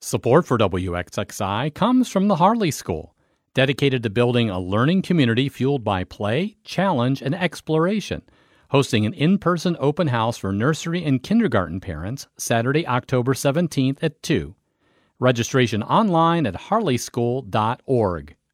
Support for WXXI comes from the Harley School, dedicated to building a learning community fueled by play, challenge, and exploration, hosting an in-person open house for nursery and kindergarten parents Saturday, October 17th at 2. Registration online at harleyschool.org.